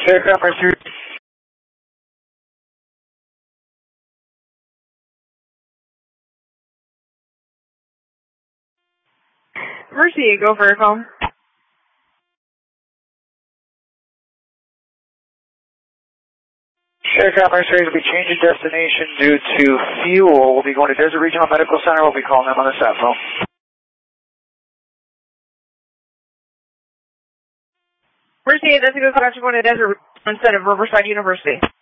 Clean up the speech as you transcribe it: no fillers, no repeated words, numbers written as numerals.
Aircraft pursuit. Mercy, go for a call. Aircraft Mercy will be changing destination due to fuel. We'll be going to Desert Regional Medical Center. We'll be calling them on the sat phone. Mercy, that's a good call. You're going to Desert instead of Riverside University.